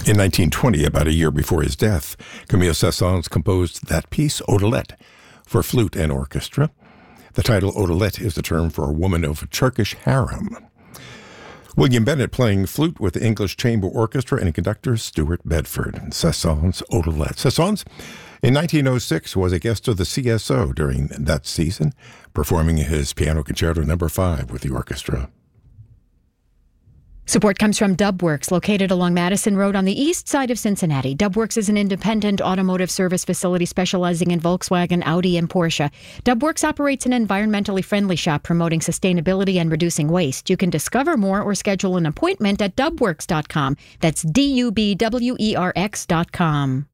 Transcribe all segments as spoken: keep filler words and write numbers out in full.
In nineteen twenty, about a year before his death, Camille Saint-Saëns composed that piece, Odelette, for flute and orchestra. The title Odelette is the term for a woman of Turkish harem. William Bennett playing flute with the English Chamber Orchestra and conductor Stuart Bedford. Saint-Saëns, Odelette. Saint-Saëns, in nineteen oh six, was a guest of the C S O during that season, performing his Piano Concerto Number five with the orchestra. Support comes from Dubworks, located along Madison Road on the east side of Cincinnati. Dubworks is an independent automotive service facility specializing in Volkswagen, Audi, and Porsche. Dubworks operates an environmentally friendly shop promoting sustainability and reducing waste. You can discover more or schedule an appointment at dubworks dot com. That's D U B W E R X dot com.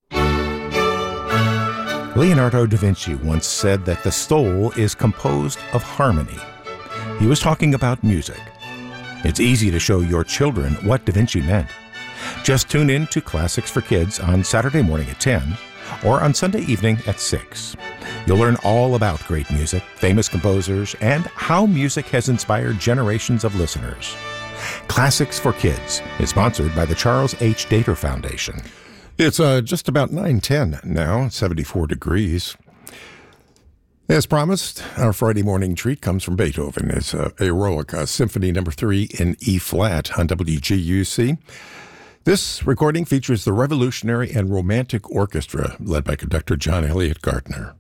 Leonardo da Vinci once said that the soul is composed of harmony. He was talking about music. It's easy to show your children what Da Vinci meant. Just tune in to Classics for Kids on Saturday morning at ten or on Sunday evening at six. You'll learn all about great music, famous composers, and how music has inspired generations of listeners. Classics for Kids is sponsored by the Charles H. Dater Foundation. It's uh, just about nine ten now, seventy-four degrees. As promised, our Friday morning treat comes from Beethoven. It's uh, Eroica, Symphony Number Three in E flat on W G U C. This recording features the Revolutionary and Romantic Orchestra, led by conductor John Elliott Gardner.